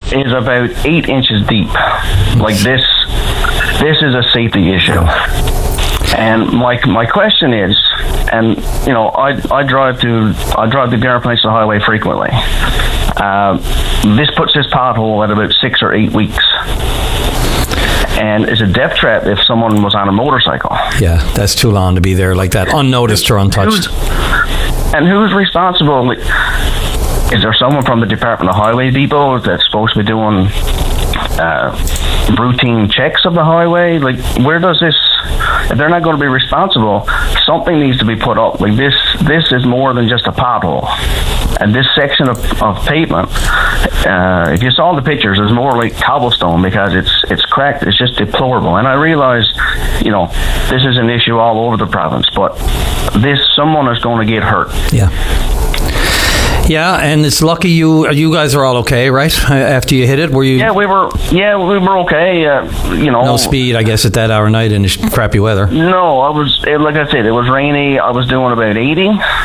is about 8 inches deep. Like this is a safety issue. And my question is, and I drive the Garrett Peninsula Highway frequently. This puts this pothole at about 6 or 8 weeks. And it's a death trap if someone was on a motorcycle. Yeah, that's too long to be there like that, unnoticed or untouched. Who's responsible? Is there someone from the Department of Highway Depot that's supposed to be doing routine checks of the highway? Like, where does this? If they're not going to be responsible, something needs to be put up. Like this is more than just a pothole. And this section of pavement, if you saw the pictures, is more like cobblestone because it's cracked. It's just deplorable. And I realize, this is an issue all over the province, but someone is going to get hurt. Yeah. Yeah, and it's lucky you guys are all okay, right? After you hit it, were you? Yeah, we were okay. No speed, I guess, at that hour of night in crappy weather. No, like I said, it was rainy. I was doing about 80.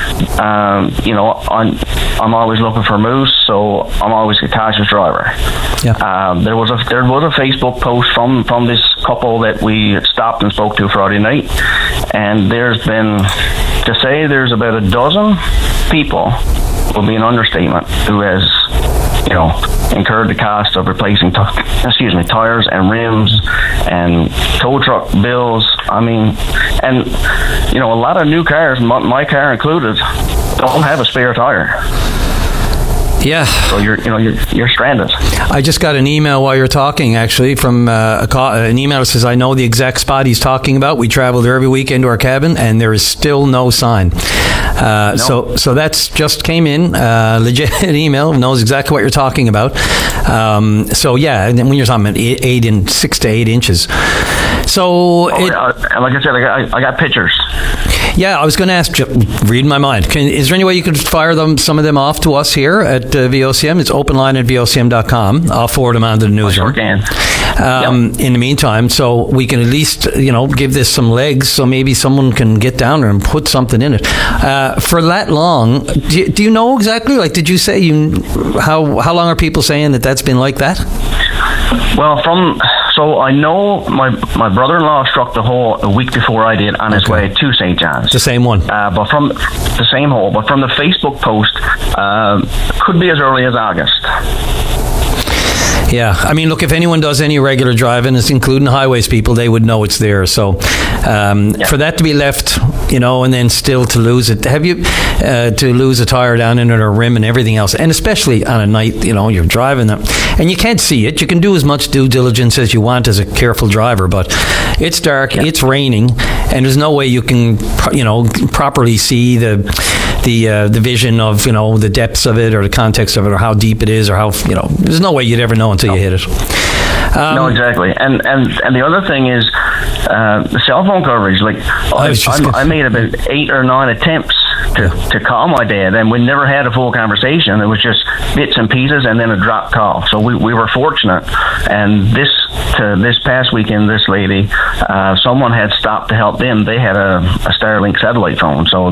I'm always looking for moose, so I'm always a cautious driver. Yeah. There was a Facebook post from this couple that we stopped and spoke to Friday night, and there's about a dozen people will be an understatement who has, incurred the cost of replacing tires and rims and tow truck bills. I mean, and a lot of new cars, my car included, don't have a spare tire. Yeah. So you're stranded. I just got an email while you're talking, actually, from an email that says, I know the exact spot he's talking about. We travel there every weekend to our cabin, and there is still no sign. Nope. So that's just came in, legit email, knows exactly what you're talking about. So yeah, and when you're talking about 6 to 8 inches. So like I said, I got pictures. Yeah, I was going to ask, read my mind. Is there any way you could fire some of them off to us here at VOCM? It's open line at VOCM.com. I'll forward them on to the newsroom. I sure can. In the meantime, so we can at least, give this some legs, so maybe someone can get down there and put something in it. For that long, do you know exactly? Like, did you say how long are people saying that's been like that? Well, so I know my brother-in-law struck the hole a week before I did on his way to St. John's. The same one. But from the same hole. But from the Facebook post, could be as early as August. Yeah, I mean, look, if anyone does any regular driving, including highways people, they would know it's there. So for that to be left, and then still to lose it, to lose a tire down in it or a rim and everything else, and especially on a night, you're driving them, and you can't see it. You can do as much due diligence as you want as a careful driver, but it's dark, it's raining, and there's no way you can, properly see the vision of, the depths of it or the context of it or how deep it is or how, there's no way you'd ever know until you hit it. No, exactly. And the other thing is the cell phone coverage. Like, I made about 8 or 9 attempts to call my dad, and we never had a full conversation. It was just bits and pieces and then a drop call. So we were fortunate. And this past weekend, this lady, someone had stopped to help them. They had a Starlink satellite phone. So,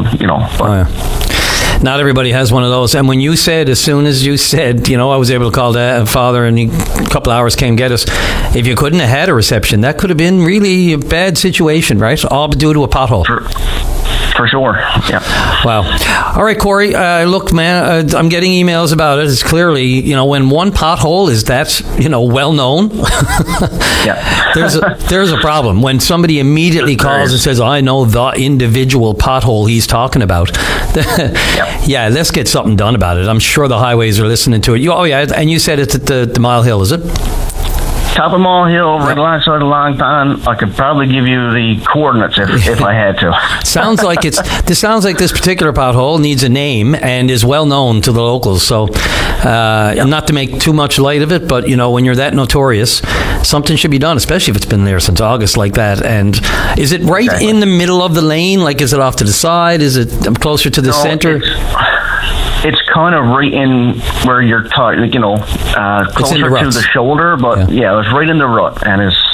Not everybody has one of those. And when you said, as soon as you said, I was able to call father and a couple hours came get us, if you couldn't have had a reception, that could have been really a bad situation, right? All due to a pothole. For sure, yeah. Wow. All right, Corey, look, man, I'm getting emails about it. It's clearly, when one pothole is that, well known, there's a problem. When somebody immediately calls and says, I know the individual pothole he's talking about, yeah, let's get something done about it. I'm sure the highways are listening to it. Oh, yeah, and you said it's at the Mile Hill, is it? Top of Mall Hill, right alongside the Long Pond. I could probably give you the coordinates if I had to. Sounds like this particular pothole needs a name and is well known to the locals. So, not to make too much light of it, but when you're that notorious, something should be done, especially if it's been there since August like that. And is it right in the middle of the lane? Like, is it off to the side? Is it closer to the center? It's kind of right in where you're closer to the shoulder, but it's right in the rut, and it's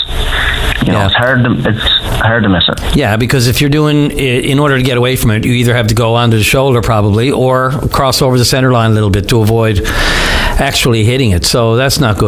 hard to miss it. Yeah, because if you're doing, in order to get away from it, you either have to go onto the shoulder probably, or cross over the center line a little bit to avoid actually hitting it. So that's not good.